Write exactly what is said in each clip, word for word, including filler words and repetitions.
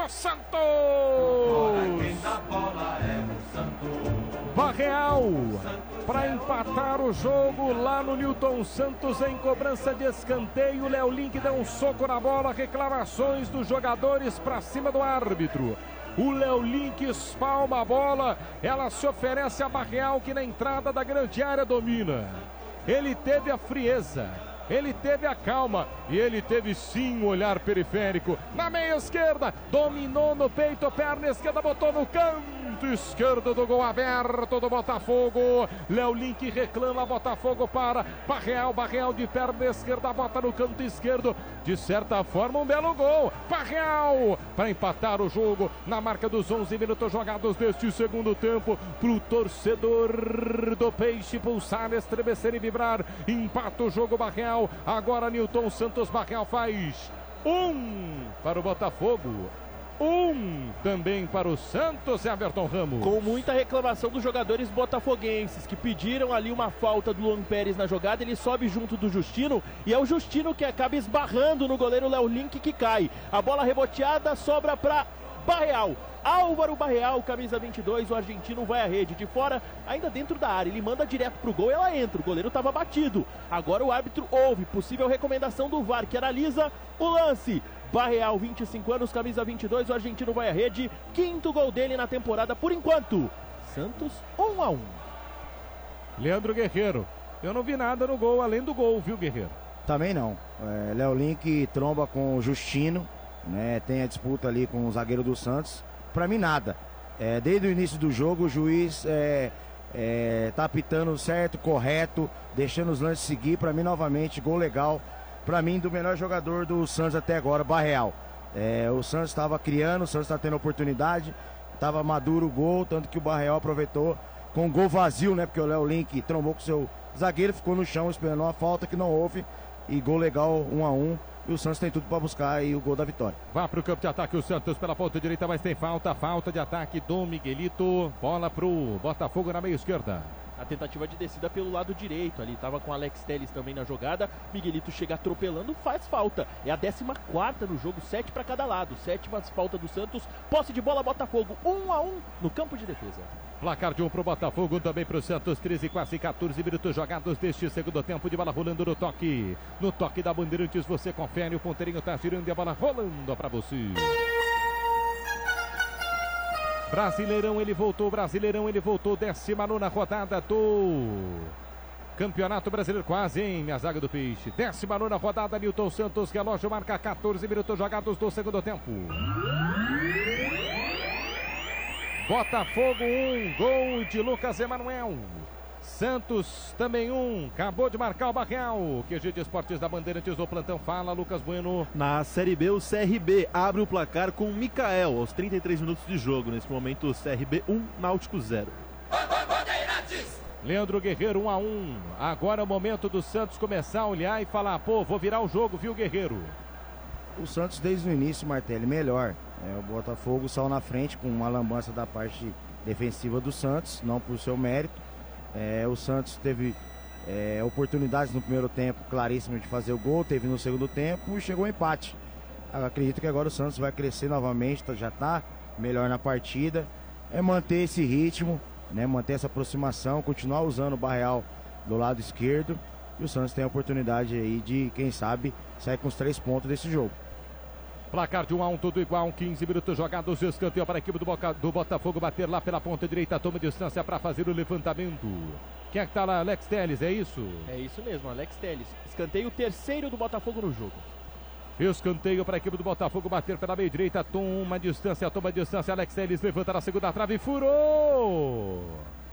do Santos! Barreal para empatar o jogo lá no Newton Santos em cobrança de escanteio. Léo Link deu um soco na bola, reclamações dos jogadores para cima do árbitro. O Léo Link espalma a bola, ela se oferece a Barreal, que na entrada da grande área domina. Ele teve a frieza, ele teve a calma e ele teve sim um olhar periférico. Na meia esquerda, dominou no peito, perna esquerda, botou no canto esquerdo do gol aberto do Botafogo. Léo Link reclama, Botafogo para Barreal, Barreal de perna esquerda, bota no canto esquerdo. De certa forma, um belo gol. Barreal para empatar o jogo na marca dos onze minutos jogados deste segundo tempo. Pro torcedor do Peixe pulsar, estremecer e vibrar. Empata o jogo Barreal. Agora Newton Santos. Barreal faz um para o Botafogo. Um também para o Santos, Everton Ramos. Com muita reclamação dos jogadores botafoguenses, que pediram ali uma falta do Luan Pérez na jogada. Ele sobe junto do Justino e é o Justino que acaba esbarrando no goleiro Léo Link, que cai. A bola reboteada sobra para Barreal. Álvaro Barreal, camisa vinte e dois, o argentino vai à rede. De fora, ainda dentro da área, ele manda direto pro gol e ela entra. O goleiro estava batido. Agora o árbitro ouve possível recomendação do V A R, que analisa o lance. Barreal, vinte e cinco anos, camisa vinte e dois, o argentino vai à rede. Quinto gol dele na temporada por enquanto. Santos um a um. Leandro Guerreiro, eu não vi nada no gol além do gol, viu, Guerreiro? Também não. É, Léo Link tromba com o Justino, né? Tem a disputa ali com o zagueiro do Santos. Pra mim nada. É, desde o início do jogo o juiz é, é, tá apitando certo, correto, deixando os lances seguir. Pra mim novamente, gol legal. Pra mim, do melhor jogador do Santos até agora, Barreal. É, o Santos estava criando, o Santos está tendo oportunidade, estava maduro o gol, tanto que o Barreal aproveitou com um gol vazio, né? Porque o Léo Link trombou com o seu zagueiro, ficou no chão esperando uma falta que não houve. E gol legal, um a um. E o Santos tem tudo para buscar aí o gol da vitória. Vá para o campo de ataque o Santos pela ponta direita, mas tem falta, falta de ataque do Miguelito. Bola pro Botafogo na meia esquerda. A tentativa de descida pelo lado direito, ali estava com Alex Telles também na jogada. Miguelito chega atropelando, faz falta. É a décima quarta no jogo, sete para cada lado. Sétima falta do Santos, posse de bola Botafogo, um a um no campo de defesa. Placar de um pro Botafogo, também pro Santos, treze, quase quatorze minutos jogados deste segundo tempo, de bola rolando no toque. No toque da Bandeirantes você confere, o ponteirinho tá girando e a bola rolando para você. Brasileirão, ele voltou, Brasileirão, ele voltou, décima nona rodada do Campeonato Brasileiro, quase, hein, minha zaga do Peixe. décima nona rodada, Newton Santos, relógio marca quatorze minutos jogados do segundo tempo. Botafogo um, gol de Lucas Emanuel. Santos também um, acabou de marcar o Barreal. Q G de Esportes da Bandeirantes do plantão, fala Lucas Bueno. Na Série B, o C R B abre o placar com o Mikael aos trinta e três minutos de jogo. Nesse momento, o C R B um, Náutico zero. Leandro Guerreiro um a um. Agora é o momento do Santos começar a olhar e falar, pô, vou virar o jogo, viu, Guerreiro? O Santos desde o início, Martelli, melhor. É, o Botafogo saiu na frente com uma lambança da parte defensiva do Santos, não por seu mérito. É, o Santos teve é, oportunidades no primeiro tempo claríssimas de fazer o gol, teve no segundo tempo e chegou ao empate. Eu acredito que agora o Santos vai crescer novamente, já está melhor na partida. É manter esse ritmo, né, manter essa aproximação, continuar usando o Barreal do lado esquerdo. E o Santos tem a oportunidade aí de, quem sabe, sair com os três pontos desse jogo. Placar de um a um, tudo igual, quinze minutos jogados, escanteio para a equipe do, Boca, do Botafogo bater lá pela ponta direita, toma distância para fazer o levantamento. Quem é que tá lá? Alex Telles, é isso? É isso mesmo, Alex Telles. Escanteio terceiro do Botafogo no jogo. Escanteio para a equipe do Botafogo bater pela meia direita, toma distância, toma distância, Alex Telles levanta na segunda trave, furou!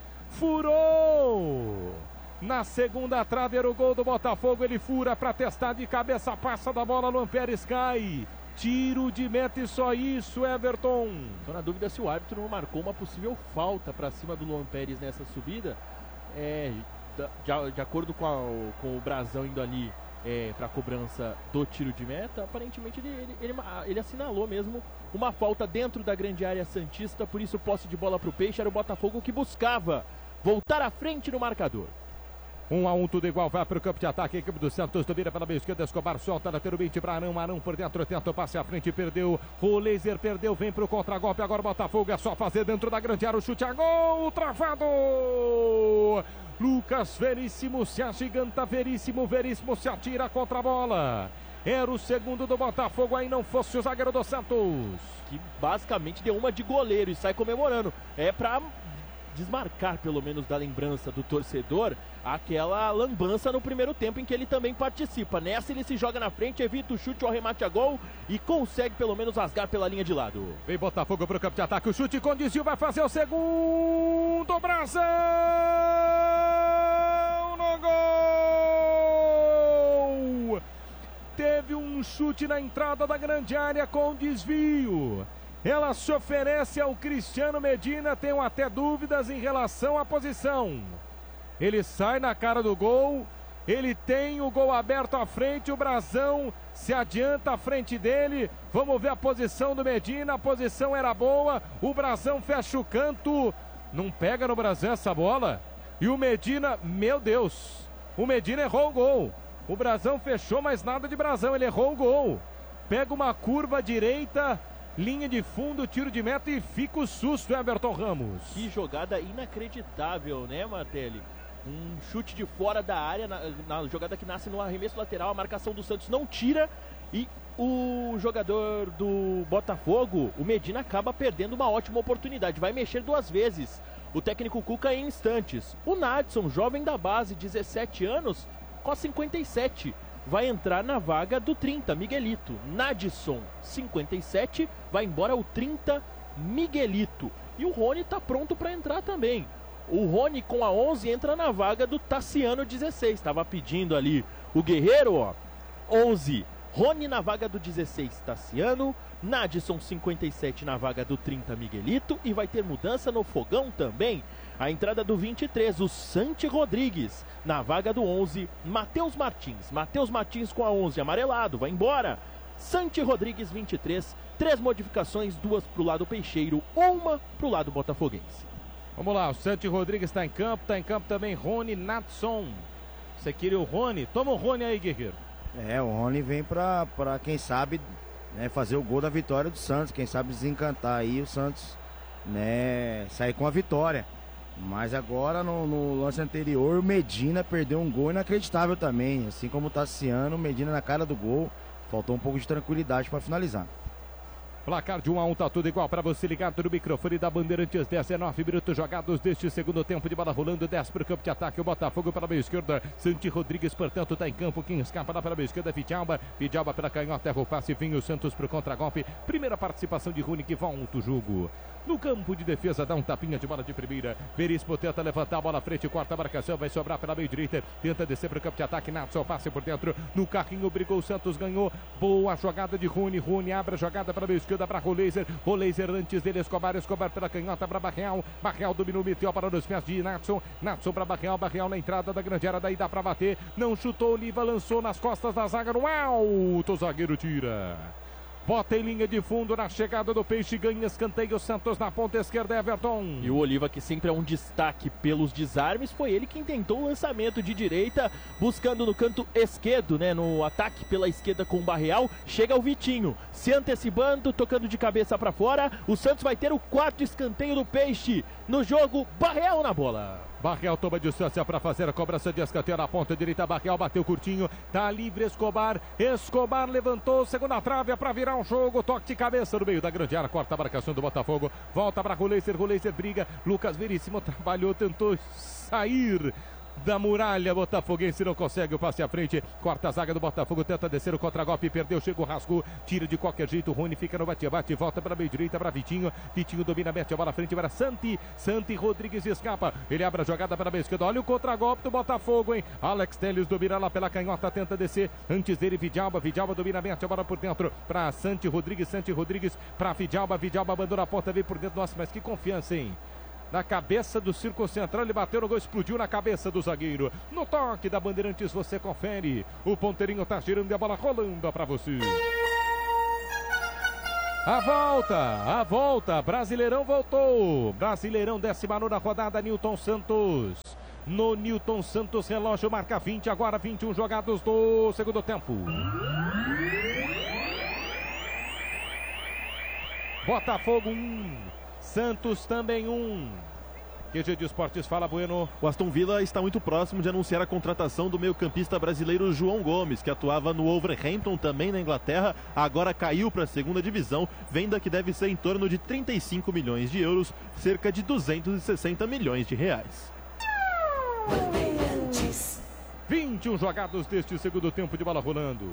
Furou! Na segunda trave era o gol do Botafogo, ele fura para testar de cabeça, passa da bola, Luan Pérez cai. Tiro de meta e só isso, Everton. Estou na dúvida se o árbitro não marcou uma possível falta para cima do Luan Pérez nessa subida. É, de, de acordo com, a, com o Brazão indo ali é, para a cobrança do tiro de meta, aparentemente ele, ele, ele, ele assinalou mesmo uma falta dentro da grande área santista, por isso posse de bola para o Peixe. Era o Botafogo que buscava voltar à frente no marcador. Um a um, tudo igual, vai para o campo de ataque, a equipe do Santos domina pela meia esquerda, Escobar solta, lateralmente para Arão, Arão por dentro, tenta o passe à frente, perdeu, o laser perdeu, vem para o contra-golpe, agora o Botafogo é só fazer dentro da grande área, o chute a gol, travado! Lucas Veríssimo se agiganta, Veríssimo, Veríssimo se atira contra a bola. Era o segundo do Botafogo, aí não fosse o zagueiro do Santos. Que basicamente deu uma de goleiro e sai comemorando. É pra desmarcar, pelo menos, da lembrança do torcedor, aquela lambança no primeiro tempo em que ele também participa. Nessa ele se joga na frente, evita o chute, o arremate a gol e consegue pelo menos rasgar pela linha de lado. Vem Botafogo pro campo de ataque, o chute com desvio, vai fazer o segundo, Brasil no gol! Teve um chute na entrada da grande área com desvio. Ela se oferece ao Cristiano Medina, tenho até dúvidas em relação à posição. Ele sai na cara do gol, ele tem o gol aberto à frente, o Brasão se adianta à frente dele. Vamos ver a posição do Medina, a posição era boa, o Brasão fecha o canto, não pega no Brasão essa bola. E o Medina, meu Deus, o Medina errou o gol. O Brasão fechou, mas nada de Brasão, ele errou o gol. Pega uma curva direita, linha de fundo, tiro de meta e fica o susto, Everton Ramos. Que jogada inacreditável, né, Martelli? Um chute de fora da área, na, na jogada que nasce no arremesso lateral, a marcação do Santos não tira e o jogador do Botafogo, o Medina, acaba perdendo uma ótima oportunidade. Vai mexer duas vezes o técnico Cuca em instantes. O Nadson, jovem da base, dezessete anos, com a cinquenta e sete. Vai entrar na vaga do trinta, Miguelito. Nadson, cinquenta e sete, vai embora o trinta, Miguelito. E o Rony tá pronto para entrar também. O Rony com a onze entra na vaga do Tassiano, dezesseis. Estava pedindo ali o Guerreiro, ó. onze, Rony na vaga do dezesseis, Tassiano. Nadson, cinquenta e sete, na vaga do trinta, Miguelito. E vai ter mudança no fogão também. A entrada do vinte e três, o Santi Rodrigues. Na vaga do onze, Matheus Martins. Matheus Martins com a onze, amarelado, vai embora. Santi Rodrigues, vinte e três. Três modificações, duas pro lado peixeiro, uma pro lado botafoguense. Vamos lá, o Santi Rodrigues está em campo, está em campo também Rony Nadson. Você queria o Rony? Toma o Rony aí, Guerreiro. É, o Rony vem pra, pra quem sabe, né, fazer o gol da vitória do Santos. Quem sabe desencantar aí o Santos, né, sair com a vitória. Mas agora no, no lance anterior o Medina perdeu um gol inacreditável também. Assim como o Tassiano, o Medina na cara do gol. Faltou um pouco de tranquilidade para finalizar. Placar de um a um, tá tudo igual para você ligado no microfone da Bandeirantes. dezenove minutos jogados deste segundo tempo de bola rolando, dez para o campo de ataque, o Botafogo pela meia esquerda, Santi Rodrigues, portanto, tá em campo, quem escapa lá pela meia esquerda é Fidjalba, Fidjalba pela canhota, erra o passe, vem o Santos pro contra-golpe, primeira participação de Rony que volta o jogo. No campo de defesa, dá um tapinha de bola de primeira, Veríssimo tenta levantar a bola à frente, corta a marcação, vai sobrar pela meia direita, tenta descer para o campo de ataque, Nadson passe por dentro, no carrinho, brigou o Santos, ganhou, boa jogada de Rony, Rony abre a jogada para a meia esquerda, para Roleiser, Roleiser antes dele, Escobar, Escobar pela canhota para Barreal, Barreal dominou, meteu para os pés de Nadson, Nadson para Barreal, Barreal na entrada da grande área, daí dá para bater, não chutou, Oliva lançou nas costas da zaga, no alto, o zagueiro tira. Bota em linha de fundo na chegada do Peixe, ganha escanteio, Santos na ponta esquerda, Everton. E o Oliva, que sempre é um destaque pelos desarmes, foi ele quem tentou o lançamento de direita, buscando no canto esquerdo, né, no ataque pela esquerda com o Barreal, chega o Vitinho, se antecipando, tocando de cabeça para fora, o Santos vai ter o quarto escanteio do Peixe no jogo, Barreal na bola. Barreal toma distância para fazer a cobrança de escanteio na ponta direita. Barreal bateu curtinho, tá livre Escobar. Escobar levantou, segunda trave para virar o jogo. Toque de cabeça no meio da grande área, corta a marcação do Botafogo. Volta para Roleiser, Roleiser briga. Lucas Veríssimo trabalhou, tentou sair da muralha botafoguense, não consegue o passe à frente, corta a zaga do Botafogo, tenta descer o contra-golpe, perdeu, chega o rasgo, tira de qualquer jeito, o Rony fica no bate-bate, volta para a meia direita para Vitinho, Vitinho domina, mete a bola à frente para Santi, Santi Rodrigues escapa, ele abre a jogada para a meia esquerda, olha o contra-golpe do Botafogo, hein, Alex Telles domina lá pela canhota, tenta descer, antes dele Fidjalba, Fidjalba domina, mete a bola por dentro para Santi Rodrigues, Santi Rodrigues para Fidjalba, Fidjalba abandona a ponta, vem por dentro, nossa, mas que confiança, hein. Na cabeça do Círculo Central, ele bateu no gol, explodiu na cabeça do zagueiro. No toque da Bandeirantes, você confere. O ponteirinho tá girando e a bola rolando para você. A volta, a volta, Brasileirão voltou. Brasileirão, décima nona rodada, Nilton Santos. no Newton Santos. Relógio marca vinte, agora vinte e um jogados do segundo tempo. Botafogo um, Santos também um. Q G de Esportes, fala Bueno. O Aston Villa está muito próximo de anunciar a contratação do meio-campista brasileiro João Gomes, que atuava no Wolverhampton também na Inglaterra, agora caiu para a segunda divisão, venda que deve ser em torno de trinta e cinco milhões de euros, cerca de duzentos e sessenta milhões de reais. vinte e um jogados deste segundo tempo, de bola rolando.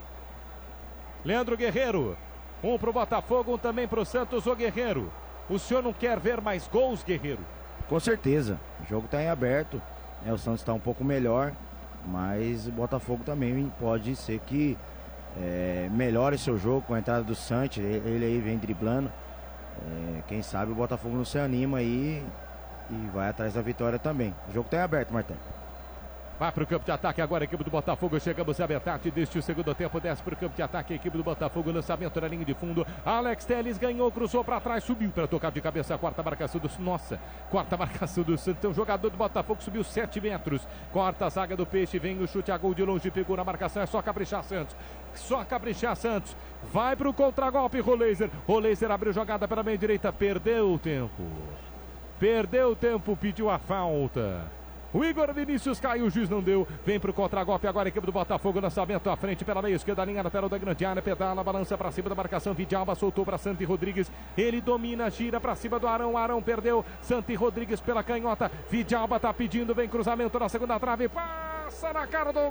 Leandro Guerreiro, um para o Botafogo, um também para o Santos. O Guerreiro, o senhor não quer ver mais gols, Guerreiro? Com certeza, o jogo está em aberto, né? O Santos está um pouco melhor, mas o Botafogo também pode ser que é, melhore seu jogo com a entrada do Santos. Ele, ele aí vem driblando, é, quem sabe o Botafogo não se anima aí e vai atrás da vitória também. O jogo está em aberto, Martelo. Vai para o campo de ataque agora a equipe do Botafogo. Chegamos à metade deste segundo tempo. Desce para o campo de ataque a equipe do Botafogo. Lançamento na linha de fundo. Alex Telles ganhou, cruzou para trás, subiu para tocar de cabeça. Quarta marcação do... Nossa, quarta marcação do Santos. Então, o jogador do Botafogo subiu sete metros. Corta a zaga do Peixe. Vem o chute a gol de longe. Pegou na marcação. É só caprichar Santos. Só caprichar Santos. Vai para o contragolpe. Roleiser. Roleiser abriu jogada pela meia direita. Perdeu o tempo. Perdeu o tempo. Pediu a falta. O Igor Vinícius caiu, o juiz não deu. Vem pro contra-golpe agora a equipe do Botafogo. Lançamento à frente pela meia esquerda, linha lateral da grande área. Pedala, balança pra cima da marcação. Vidalba soltou pra Santi Rodrigues. Ele domina, gira pra cima do Arão. Arão perdeu. Santi Rodrigues pela canhota. Vidalba tá pedindo. Vem cruzamento na segunda trave. Passa na cara do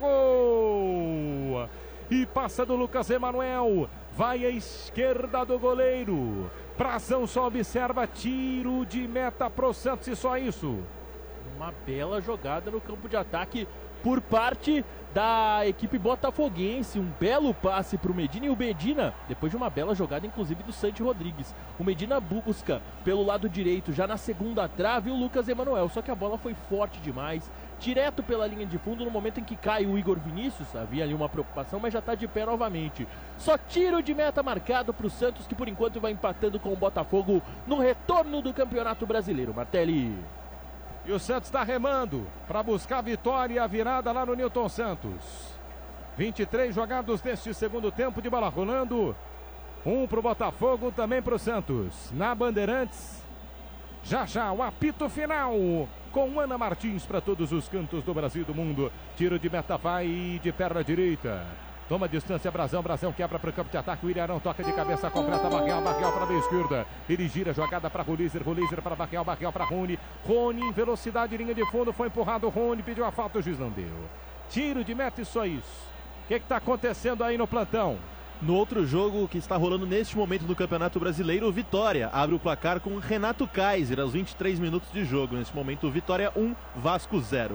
gol. E passa do Lucas Emanuel. Vai à esquerda do goleiro. Prazão só observa. Tiro de meta pro Santos e só isso. Uma bela jogada no campo de ataque por parte da equipe botafoguense. Um belo passe para o Medina. E o Medina, depois de uma bela jogada, inclusive do Santi Rodrigues, o Medina busca pelo lado direito, já na segunda trave, o Lucas Emanuel. Só que a bola foi forte demais, direto pela linha de fundo. No momento em que cai o Igor Vinícius, havia ali uma preocupação, mas já está de pé novamente. Só tiro de meta marcado para o Santos, que por enquanto vai empatando com o Botafogo no retorno do Campeonato Brasileiro. Martelli. E o Santos está remando para buscar a vitória e a virada lá no Newton Santos. vinte e três jogados neste segundo tempo, de bola rolando. Um para o Botafogo, um também para o Santos. Na Bandeirantes, já já o apito final com Ana Martins para todos os cantos do Brasil e do mundo. Tiro de meta, vai de perna direita. Toma distância, Brazão, Brazão quebra para o campo de ataque. O Ilharão toca de cabeça completa. Barreal, Barreal para a meia esquerda. Ele gira, jogada para Roleiser, Roleiser para Barreal, Barreal para Rony. Rony em velocidade, linha de fundo, foi empurrado. Rony pediu a falta, o juiz não deu. Tiro de meta e só isso. O que está acontecendo aí no plantão? No outro jogo que está rolando neste momento do Campeonato Brasileiro, o Vitória abre o placar com Renato Kaiser aos vinte e três minutos de jogo. Neste momento, Vitória um, Vasco zero.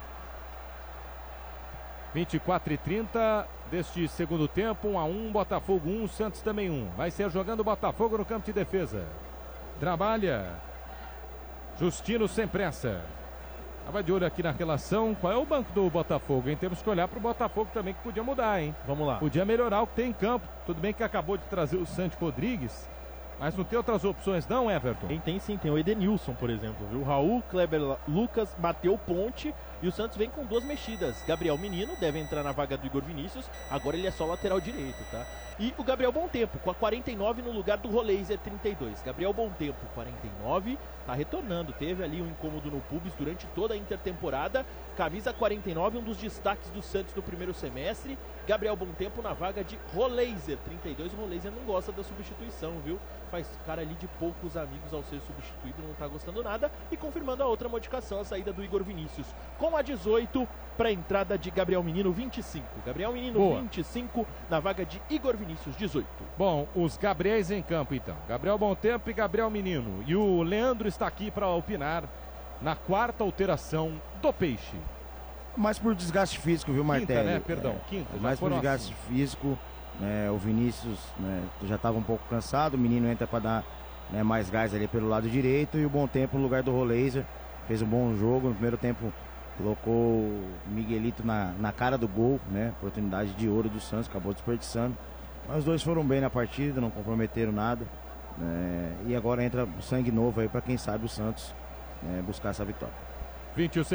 vinte e quatro e trinta deste segundo tempo, um a um, Botafogo um, Santos também um. Vai ser jogando o Botafogo no campo de defesa. Trabalha Justino sem pressa. Estava de olho aqui na relação. Qual é o banco do Botafogo, hein? Temos que olhar para o Botafogo também, que podia mudar, hein? Vamos lá. Podia melhorar o que tem em campo. Tudo bem que acabou de trazer o Santi Rodrigues, mas não tem outras opções não, Everton? Quem tem sim, tem o Edenilson, por exemplo, viu? Raul, Kleber, Lucas, Mateu Ponte, e o Santos vem com duas mexidas. Gabriel Menino deve entrar na vaga do Igor Vinícius, agora ele é só lateral direito, tá? E o Gabriel Bontempo, com a quarenta e nove no lugar do Roleiser, trinta e dois. Gabriel Bontempo, quarenta e nove, tá retornando, teve ali um incômodo no pubis durante toda a intertemporada. Camisa quarenta e nove, um dos destaques do Santos no primeiro semestre. Gabriel Bontempo na vaga de Roleiser, trinta e dois. O Roleiser não gosta da substituição, viu? Faz cara ali de poucos amigos ao ser substituído, não tá gostando nada. E confirmando a outra modificação, a saída do Igor Vinícius com a dezoito para a entrada de Gabriel Menino, vinte e cinco. Gabriel Menino, Boa. vinte e cinco, na vaga de Igor Vinícius, dezoito. Bom, os Gabriéis em campo então. Gabriel Bontempo e Gabriel Menino. E o Leandro está aqui para opinar na quarta alteração do Peixe. Mais por desgaste físico, viu, Martelli? Quinta, né? Perdão, é, quinta. Mais por desgaste assim. físico. Né, o Vinícius, né, já estava um pouco cansado. O Menino entra para dar, né, mais gás ali pelo lado direito. E o Bontempo no lugar do Roleiser. Fez um bom jogo. No primeiro tempo colocou o Miguelito na, na cara do gol, né? Oportunidade de ouro do Santos, acabou desperdiçando. Mas os dois foram bem na partida, não comprometeram nada. Né, e agora entra sangue novo aí para quem sabe o Santos, né, buscar essa vitória. vinte e seis